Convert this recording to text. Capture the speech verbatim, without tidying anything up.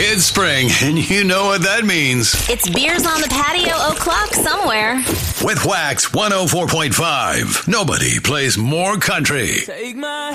It's spring, and you know what that means. It's beers on the patio o'clock somewhere. With Wax one oh four point five, nobody plays more country. Take my